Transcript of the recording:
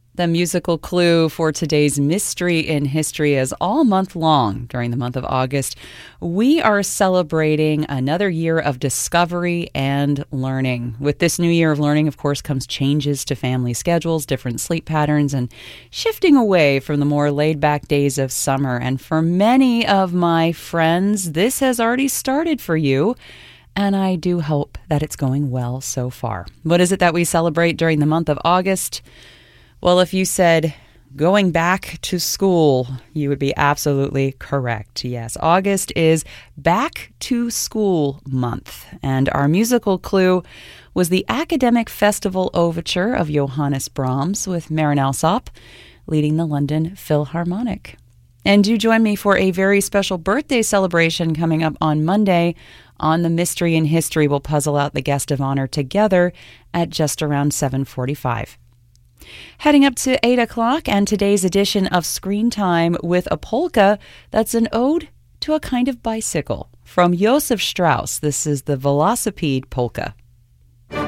The musical clue for today's Mystery in History is all month long during the month of August. We are celebrating another year of discovery and learning. With this new year of learning, of course, comes changes to family schedules, different sleep patterns, and shifting away from the more laid-back days of summer. And for many of my friends, this has already started for you. And I do hope that it's going well so far. What is it that we celebrate during the month of August? Well, if you said going back to school, you would be absolutely correct. Yes, August is Back to School Month. And our musical clue was the Academic Festival Overture of Johannes Brahms with Marin Alsop leading the London Philharmonic. And do join me for a very special birthday celebration coming up on Monday. On the Mystery in History, we'll puzzle out the guest of honor together at just around 7:45. Heading up to 8 o'clock and today's edition of Screen Time with a polka that's an ode to a kind of bicycle. From Josef Strauss, this is the Velocipede Polka.